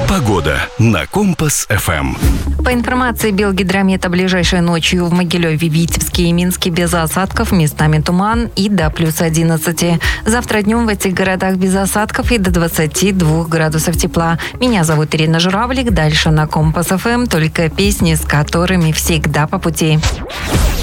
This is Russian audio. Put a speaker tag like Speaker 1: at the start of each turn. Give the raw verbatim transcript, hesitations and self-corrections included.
Speaker 1: Погода на Компас эф эм.
Speaker 2: По информации Белгидромета, ближайшей ночью в Могилеве, Витебске и Минске без осадков, местами туман и до плюс одиннадцати. Завтра днем в этих городах без осадков и до двадцати двух градусов тепла. Меня зовут Ирина Журавлик. Дальше на Компас эф эм только песни, с которыми всегда по пути.